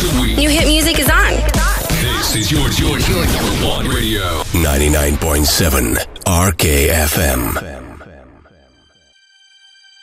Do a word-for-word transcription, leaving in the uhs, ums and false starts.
the week. New hit music is on. This is your, your, your number one radio. ninety-nine point seven R K F M.